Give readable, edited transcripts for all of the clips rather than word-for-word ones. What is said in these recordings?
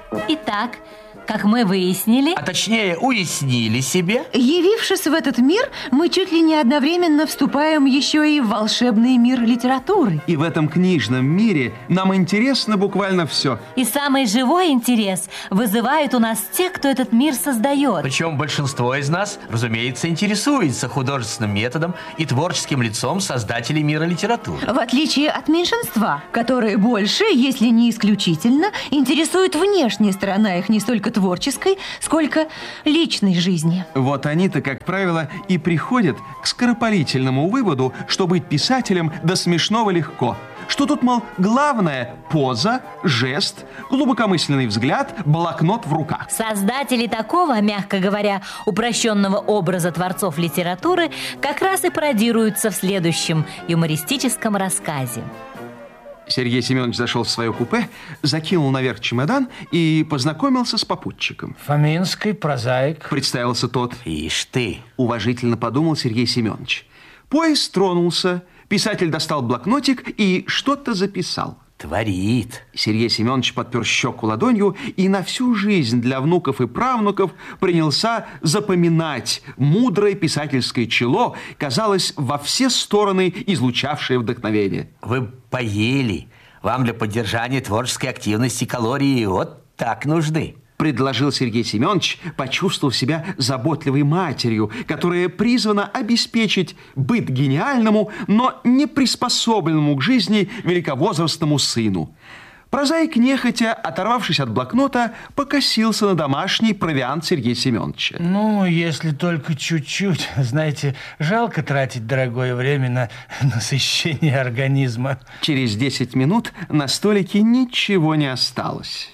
Итак, как мы выяснили, а точнее уяснили себе, явившись в этот мир, мы чуть ли не одновременно вступаем еще и в волшебный мир литературы. И в этом книжном мире нам интересно буквально все. И самый живой интерес вызывают у нас те, кто этот мир создает. Причем большинство из нас, разумеется, интересуется художественным методом и творческим лицом создателей мира литературы. В отличие от меньшинства, которые больше, если не исключительно, интересует внешняя сторона их не столько творческой, сколько личной жизни. Вот они-то, как правило, и приходят к скоропалительному выводу, что быть писателем до смешного легко. Что тут, мол, главное – поза, жест, глубокомысленный взгляд, блокнот в руках. Создатели такого, мягко говоря, упрощенного образа творцов литературы как раз и пародируются в следующем юмористическом рассказе. Сергей Семенович зашел в свое купе, закинул наверх чемодан и познакомился с попутчиком. Фоминский, прозаик. Представился тот. Ишь ты. Уважительно подумал Сергей Семенович. Поезд тронулся. Писатель достал блокнотик и что-то записал. Творит. Сергей Семенович подпер щеку ладонью и на всю жизнь для внуков и правнуков принялся запоминать мудрое писательское чело, казалось, во все стороны излучавшее вдохновение. Вы поели. Вам для поддержания творческой активности калории вот так нужны. Предложил Сергей Семенович, почувствовав себя заботливой матерью, которая призвана обеспечить быт гениальному, но не приспособленному к жизни великовозрастному сыну. Прозаик, нехотя, оторвавшись от блокнота, покосился на домашний провиант Сергея Семеновича. Ну, если только чуть-чуть. Знаете, жалко тратить дорогое время на насыщение организма. Через 10 минут на столике ничего не осталось.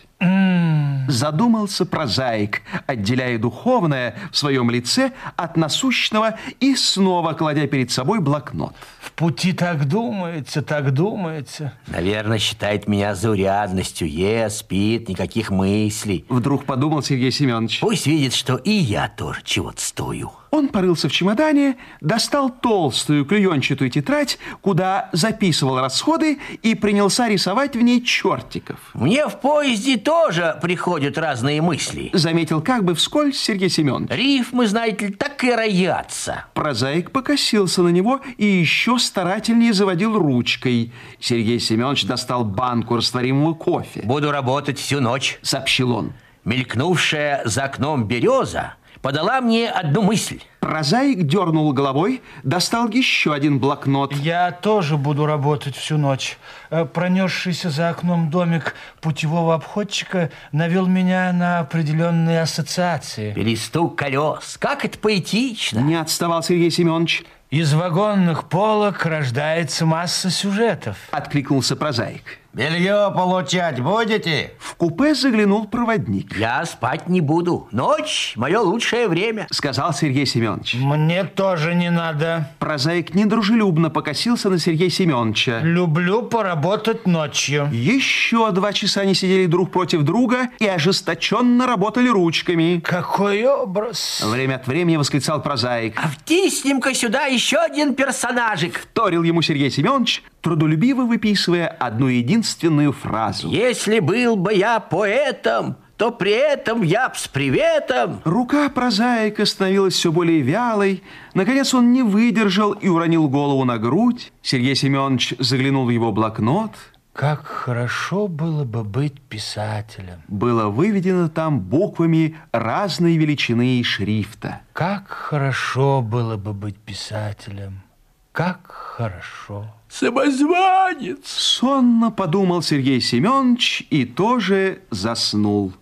Задумался прозаик, отделяя духовное в своем лице от насущного и снова кладя перед собой блокнот. В пути так думается, так думается. Наверное, считает меня заурядностью. Ест, спит, никаких мыслей. Вдруг подумал Сергей Семенович. Пусть видит, что и я тоже чего-то стою. Он порылся в чемодане, достал толстую клеенчатую тетрадь, куда записывал расходы и принялся рисовать в ней чертиков. Мне в поезде тоже приходят разные мысли. Заметил как бы вскользь Сергей Семенович. Рифмы, знаете ли, так и роятся. Прозаик покосился на него и еще старательнее заводил ручкой. Сергей Семенович достал банку растворимого кофе. Буду работать всю ночь, сообщил он. Мелькнувшая за окном береза подала мне одну мысль. Прозаик дернул головой, достал еще один блокнот. Я тоже буду работать всю ночь. Пронесшийся за окном домик путевого обходчика навел меня на определенные ассоциации. Перестук колес. Как это поэтично. Не отставал Сергей Семенович. Из вагонных полок рождается масса сюжетов. Откликнулся прозаик. Белье получать будете? В купе заглянул проводник. Я спать не буду. Ночь – мое лучшее время, сказал Сергей Семенович. Мне тоже не надо. Прозаик недружелюбно покосился на Сергея Семеновича. Люблю поработать ночью. Еще 2 часа они сидели друг против друга и ожесточенно работали ручками. Какой образ! Время от времени восклицал прозаик. А втиснем-ка сюда еще один персонажик. Вторил ему Сергей Семенович, трудолюбиво выписывая одну единственную фразу. Если был бы я поэтом, то при этом я б с приветом. Рука прозаика становилась все более вялой. Наконец он не выдержал и уронил голову на грудь. Сергей Семенович заглянул в его блокнот. Как хорошо было бы быть писателем. Было выведено там буквами разной величины и шрифта. Как хорошо было бы быть писателем. Как хорошо. Самозванец! Сонно подумал Сергей Семенович и тоже заснул.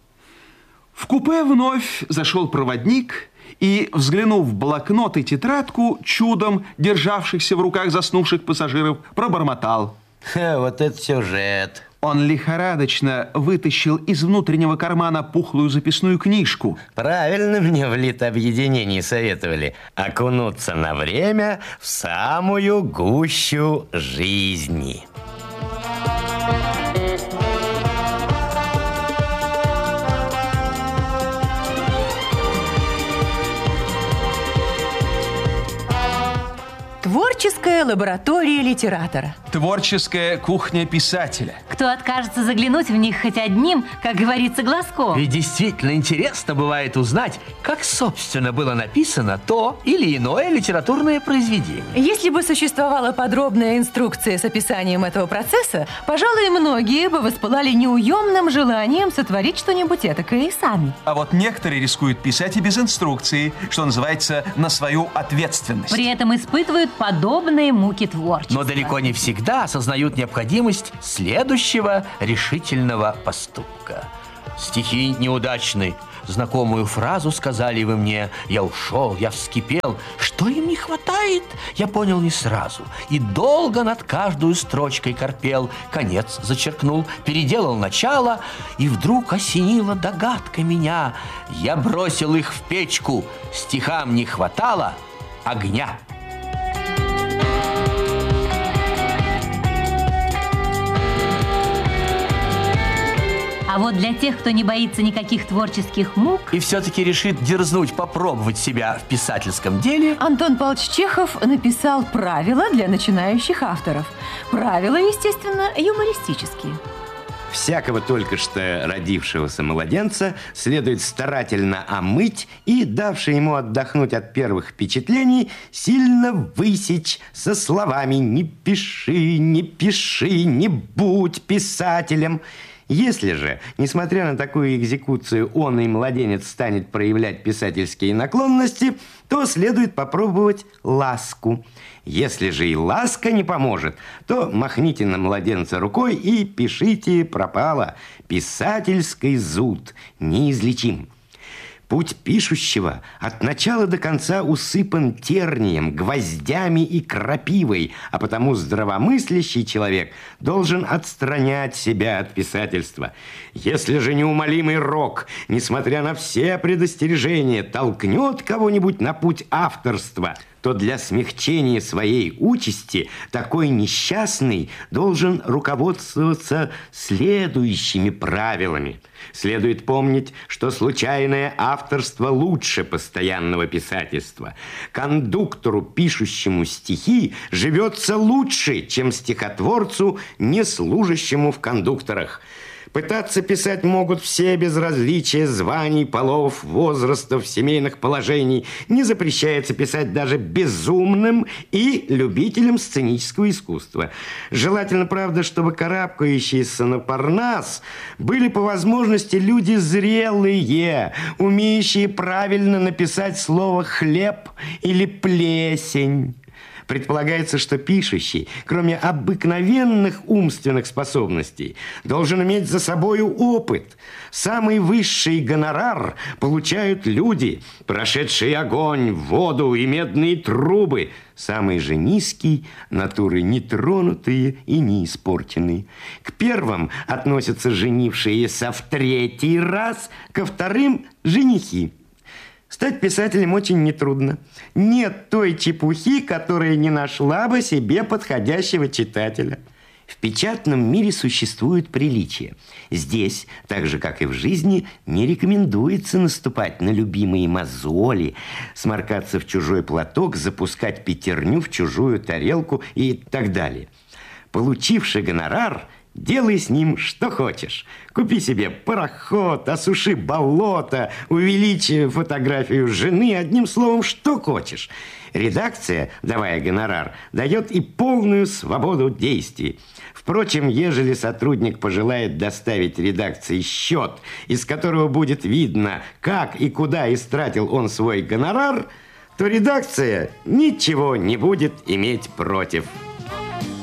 В купе вновь зашел проводник и, взглянув в блокнот и тетрадку, чудом державшихся в руках заснувших пассажиров, пробормотал. Вот это сюжет. Он лихорадочно вытащил из внутреннего кармана пухлую записную книжку. Правильно мне в литобъединении советовали окунуться на время в самую гущу жизни. Творческая лаборатория литератора. Творческая кухня писателя. Кто откажется заглянуть в них хоть одним, как говорится, глазком? Ведь действительно интересно бывает узнать, как, собственно, было написано то или иное литературное произведение. Если бы существовала подробная инструкция с описанием этого процесса, пожалуй, многие бы воспылали неуемным желанием сотворить что-нибудь этакое и сами. А вот некоторые рискуют писать и без инструкции, что называется, на свою ответственность. При этом испытывают подобные муки творчества. Но далеко не всегда осознают необходимость следующего решительного поступка. Стихи неудачны. Знакомую фразу сказали вы мне. Я ушел, я вскипел. Что им не хватает, я понял не сразу. И долго над каждую строчкой корпел. Конец зачеркнул, переделал начало. И вдруг осенила догадка меня. Я бросил их в печку. Стихам не хватало огня. А вот для тех, кто не боится никаких творческих мук и все-таки решит дерзнуть попробовать себя в писательском деле, Антон Павлович Чехов написал правила для начинающих авторов. Правила, естественно, юмористические. Всякого только что родившегося младенца следует старательно омыть и, давши ему отдохнуть от первых впечатлений, сильно высечь со словами «не пиши, не пиши, не будь писателем». Если же, несмотря на такую экзекуцию, он и младенец станет проявлять писательские наклонности, то следует попробовать ласку. Если же и ласка не поможет, то махните на младенца рукой и пишите пропало. Писательский зуд неизлечим. Путь пишущего от начала до конца усыпан тернием, гвоздями и крапивой, а потому здравомыслящий человек должен отстранять себя от писательства. Если же неумолимый рок, несмотря на все предостережения, толкнет кого-нибудь на путь авторства, то для смягчения своей участи такой несчастный должен руководствоваться следующими правилами. Следует помнить, что случайное авторство лучше постоянного писательства. Кондуктору, пишущему стихи, живется лучше, чем стихотворцу, не служащему в кондукторах. Пытаться писать могут все без различия званий, полов, возрастов, семейных положений. Не запрещается писать даже безумным и любителям сценического искусства. Желательно, правда, чтобы карабкающиеся на Парнас были по возможности люди зрелые, умеющие правильно написать слово «хлеб» или «плесень». Предполагается, что пишущий, кроме обыкновенных умственных способностей, должен иметь за собою опыт. Самый высший гонорар получают люди, прошедшие огонь, воду и медные трубы. Самый же низкий – натуры нетронутые и не испорченные. К первым относятся женившиеся в третий раз, ко вторым – женихи. Стать писателем очень нетрудно. Нет той чепухи, которая не нашла бы себе подходящего читателя. В печатном мире существует приличие. Здесь, так же, как и в жизни, не рекомендуется наступать на любимые мозоли, сморкаться в чужой платок, запускать пятерню в чужую тарелку и так далее. Получивший гонорар – делай с ним что хочешь. Купи себе пароход, осуши болото, увеличи фотографию жены, одним словом, что хочешь. Редакция, давая гонорар, дает и полную свободу действий. Впрочем, ежели сотрудник пожелает доставить редакции счет, из которого будет видно, как и куда истратил он свой гонорар, то редакция ничего не будет иметь против.